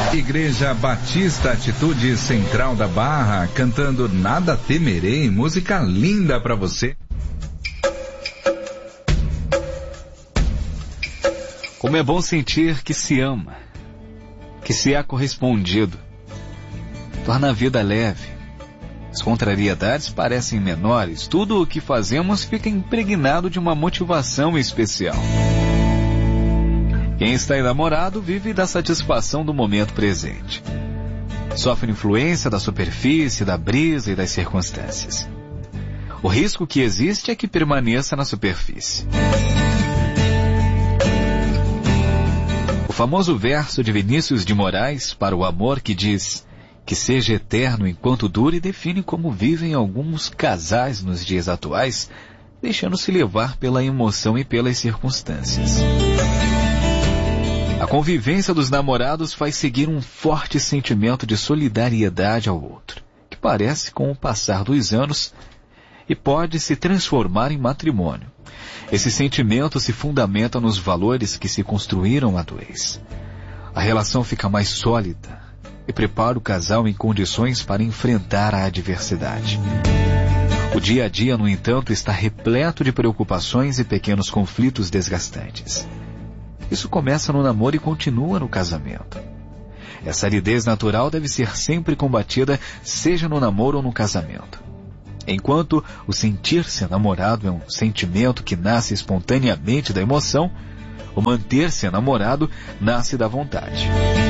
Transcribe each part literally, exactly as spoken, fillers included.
Igreja Batista Atitude Central da Barra, cantando Nada Temerei, música linda pra você. Como é bom sentir que se ama, que se é correspondido. Torna a vida leve. As contrariedades parecem menores. Tudo o que fazemos fica impregnado de uma motivação especial. Quem está enamorado vive da satisfação do momento presente. Sofre influência da superfície, da brisa e das circunstâncias. O risco que existe é que permaneça na superfície. O famoso verso de Vinícius de Moraes para o amor que diz que seja eterno enquanto dure define como vivem alguns casais nos dias atuais, deixando-se levar pela emoção e pelas circunstâncias. A convivência dos namorados faz seguir um forte sentimento de solidariedade ao outro, que parece com o passar dos anos e pode se transformar em matrimônio. Esse sentimento se fundamenta nos valores que se construíram a dois. A relação fica mais sólida e prepara o casal em condições para enfrentar a adversidade. O dia a dia, no entanto, está repleto de preocupações e pequenos conflitos desgastantes. Isso começa no namoro e continua no casamento. Essa aridez natural deve ser sempre combatida, seja no namoro ou no casamento. Enquanto o sentir-se namorado é um sentimento que nasce espontaneamente da emoção, o manter-se namorado nasce da vontade.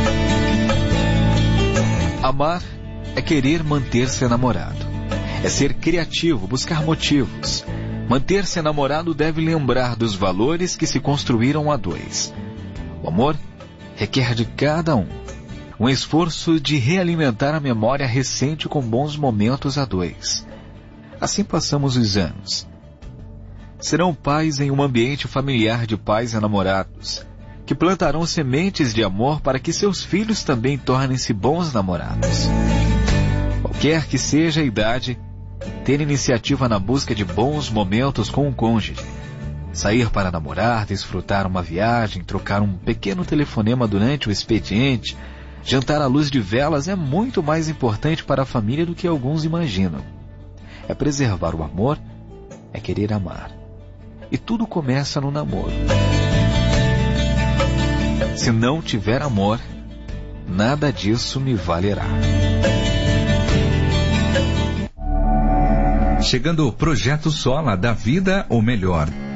Amar é querer manter-se namorado. É ser criativo, buscar motivos. Manter-se namorado deve lembrar dos valores que se construíram a dois. O amor requer de cada um um esforço de realimentar a memória recente com bons momentos a dois. Assim passamos os anos. Serão pais em um ambiente familiar de pais e namorados, que plantarão sementes de amor para que seus filhos também tornem-se bons namorados. Qualquer que seja a idade, ter iniciativa na busca de bons momentos com o cônjuge. Sair para namorar, desfrutar uma viagem, trocar um pequeno telefonema durante o expediente, jantar à luz de velas é muito mais importante para a família do que alguns imaginam. É preservar o amor, é querer amar. E tudo começa no namoro. Se não tiver amor, nada disso me valerá. Chegando o Projeto Sola da Vida, ou melhor,